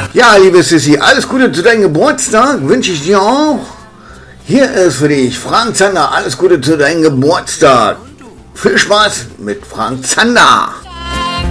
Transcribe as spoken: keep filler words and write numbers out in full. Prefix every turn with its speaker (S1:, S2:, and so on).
S1: Ja, liebe Sissi, alles Gute zu deinem Geburtstag, wünsche ich dir auch. Hier ist für dich Frank Zander, alles Gute zu deinem Geburtstag. Viel Spaß mit Frank Zander.